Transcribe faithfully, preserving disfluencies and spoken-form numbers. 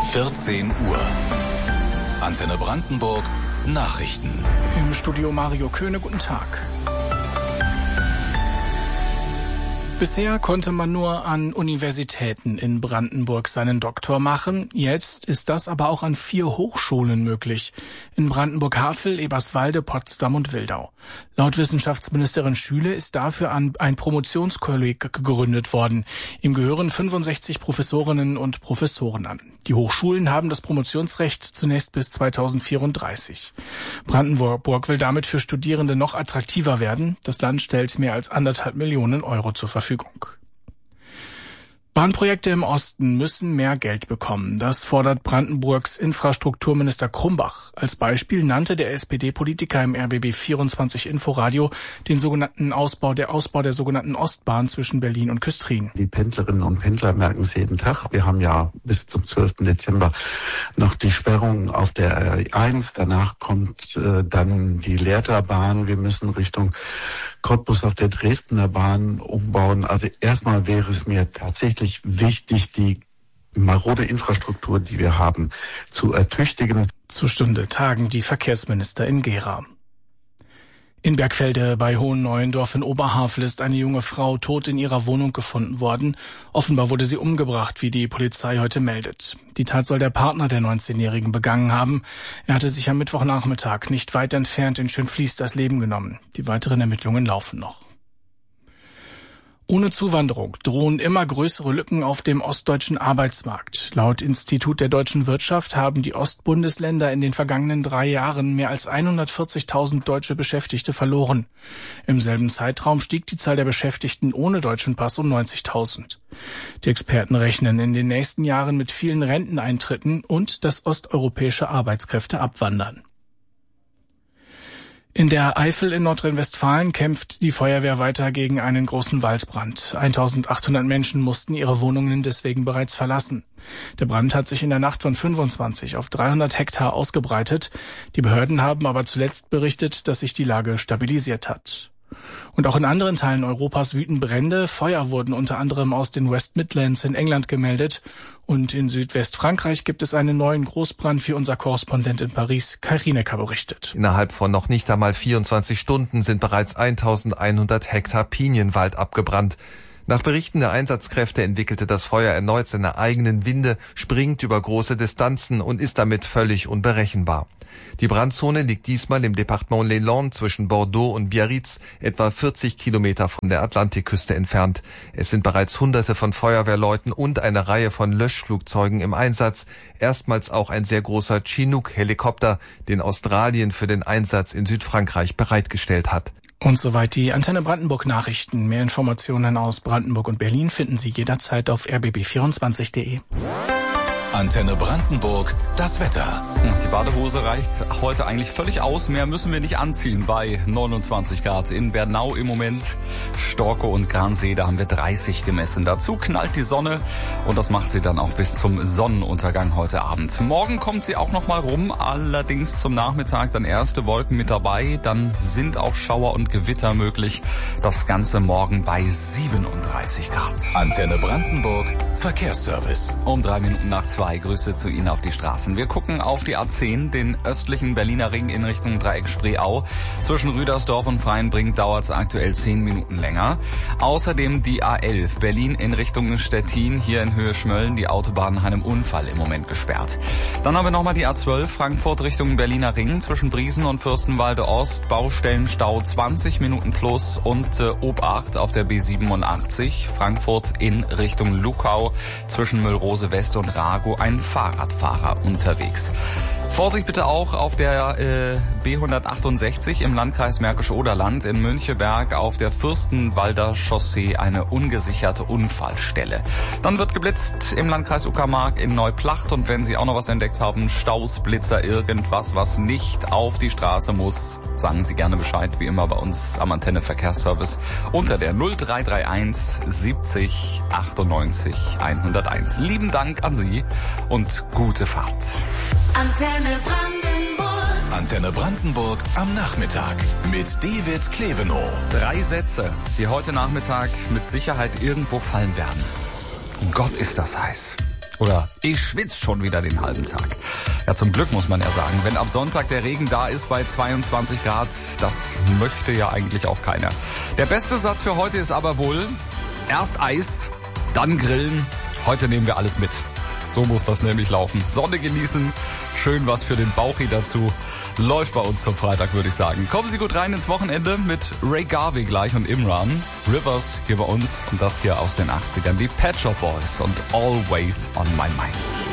vierzehn Uhr. Antenne Brandenburg Nachrichten. Im Studio Mario Köhne, guten Tag. Bisher konnte man nur an Universitäten in Brandenburg seinen Doktor machen. Jetzt ist das aber auch an vier Hochschulen möglich. In Brandenburg-Havel, Eberswalde, Potsdam und Wildau. Laut Wissenschaftsministerin Schüle ist dafür ein Promotionskolleg gegründet worden. Ihm gehören fünfundsechzig Professorinnen und Professoren an. Die Hochschulen haben das Promotionsrecht zunächst bis zweitausendvierunddreißig. Brandenburg will damit für Studierende noch attraktiver werden. Das Land stellt mehr als anderthalb Millionen Euro zur Verfügung. Bahnprojekte im Osten müssen mehr Geld bekommen. Das fordert Brandenburgs Infrastrukturminister Krumbach. Als Beispiel nannte der S P D-Politiker im R B B vierundzwanzig Inforadio den sogenannten Ausbau der Ausbau der sogenannten Ostbahn zwischen Berlin und Küstrin. Die Pendlerinnen und Pendler merken es jeden Tag. Wir haben ja bis zum zwölften Dezember noch die Sperrung auf der R eins. Danach kommt äh, dann die Lehrterbahn. Wir müssen Richtung Cottbus auf der Dresdner Bahn umbauen. Also erstmal wäre es mir tatsächlich wichtig, die marode Infrastruktur, die wir haben, zu ertüchtigen. Zur Stunde tagen die Verkehrsminister in Gera. In Bergfelde bei Hohenneuendorf in Oberhavel ist eine junge Frau tot in ihrer Wohnung gefunden worden. Offenbar wurde sie umgebracht, wie die Polizei heute meldet. Die Tat soll der Partner der neunzehnjährigen begangen haben. Er hatte sich am Mittwochnachmittag nicht weit entfernt in Schönfließ das Leben genommen. Die weiteren Ermittlungen laufen noch. Ohne Zuwanderung drohen immer größere Lücken auf dem ostdeutschen Arbeitsmarkt. Laut Institut der deutschen Wirtschaft haben die Ostbundesländer in den vergangenen drei Jahren mehr als hundertvierzigtausend deutsche Beschäftigte verloren. Im selben Zeitraum stieg die Zahl der Beschäftigten ohne deutschen Pass um neunzigtausend. Die Experten rechnen in den nächsten Jahren mit vielen Renteneintritten und dass osteuropäische Arbeitskräfte abwandern. In der Eifel in Nordrhein-Westfalen kämpft die Feuerwehr weiter gegen einen großen Waldbrand. eintausendachthundert Menschen mussten ihre Wohnungen deswegen bereits verlassen. Der Brand hat sich in der Nacht von fünfundzwanzig auf dreihundert Hektar ausgebreitet. Die Behörden haben aber zuletzt berichtet, dass sich die Lage stabilisiert hat. Und auch in anderen Teilen Europas wüten Brände. Feuer wurden unter anderem aus den West Midlands in England gemeldet. Und in Südwestfrankreich gibt es einen neuen Großbrand, wie unser Korrespondent in Paris, Kai Rinecker, berichtet. Innerhalb von noch nicht einmal vierundzwanzig Stunden sind bereits eintausendeinhundert Hektar Pinienwald abgebrannt. Nach Berichten der Einsatzkräfte entwickelte das Feuer erneut seine eigenen Winde, springt über große Distanzen und ist damit völlig unberechenbar. Die Brandzone liegt diesmal im Departement Les Landes zwischen Bordeaux und Biarritz, etwa vierzig Kilometer von der Atlantikküste entfernt. Es sind bereits Hunderte von Feuerwehrleuten und eine Reihe von Löschflugzeugen im Einsatz. Erstmals auch ein sehr großer Chinook-Helikopter, den Australien für den Einsatz in Südfrankreich bereitgestellt hat. Und soweit die Antenne Brandenburg Nachrichten. Mehr Informationen aus Brandenburg und Berlin finden Sie jederzeit auf r b b vierundzwanzig punkt de. Antenne Brandenburg, das Wetter. Die Badehose reicht heute eigentlich völlig aus. Mehr müssen wir nicht anziehen bei neunundzwanzig Grad. In Bernau im Moment, Storkow und Gransee, da haben wir dreißig gemessen. Dazu knallt die Sonne und das macht sie dann auch bis zum Sonnenuntergang heute Abend. Morgen kommt sie auch noch mal rum, allerdings zum Nachmittag dann erste Wolken mit dabei. Dann sind auch Schauer und Gewitter möglich. Das Ganze morgen bei siebenunddreißig Grad. Antenne Brandenburg, Verkehrsservice. Um drei Minuten nach zwei. Grüße zu Ihnen auf die Straßen. Wir gucken auf die A zehn, den östlichen Berliner Ring in Richtung Dreieck Spreeau. Zwischen Rüdersdorf und Freienbrink dauert es aktuell zehn Minuten länger. Außerdem die A elf, Berlin in Richtung Stettin, hier in Höhe Schmölln. Die Autobahn hat einem Unfall im Moment gesperrt. Dann haben wir nochmal die A zwölf, Frankfurt Richtung Berliner Ring. Zwischen Briesen und Fürstenwalde Ost, Baustellenstau zwanzig Minuten plus und äh, Obacht auf der B siebenundachtzig, Frankfurt in Richtung Luckau. Zwischen Müllrose West und Rago ein Fahrradfahrer unterwegs. Vorsicht bitte auch auf der äh, B hundertachtundsechzig im Landkreis Märkisch-Oderland in Müncheberg auf der Fürstenwalder Chaussee eine ungesicherte Unfallstelle. Dann wird geblitzt im Landkreis Uckermark in Neuplacht und wenn Sie auch noch was entdeckt haben, Staus, Blitzer, irgendwas, was nicht auf die Straße muss, sagen Sie gerne Bescheid, wie immer bei uns am Antenne Verkehrsservice unter der null drei drei eins siebzig achtundneunzig hunderteins. Lieben Dank an Sie und gute Fahrt. Antenne Brandenburg. Antenne Brandenburg am Nachmittag mit David Klevenow. Drei Sätze, die heute Nachmittag mit Sicherheit irgendwo fallen werden. Gott, ist das heiß. Oder ich schwitze schon wieder den halben Tag. Ja, zum Glück muss man ja sagen, wenn ab Sonntag der Regen da ist bei zweiundzwanzig Grad, das möchte ja eigentlich auch keiner. Der beste Satz für heute ist aber wohl, erst Eis, dann Grillen, heute nehmen wir alles mit. So muss das nämlich laufen. Sonne genießen, schön was für den Bauchi dazu. Läuft bei uns zum Freitag, würde ich sagen. Kommen Sie gut rein ins Wochenende mit Ray Garvey gleich und Imran. Rivers hier bei uns und das hier aus den achtzigern. Die Pet Shop Boys und Always on My Mind.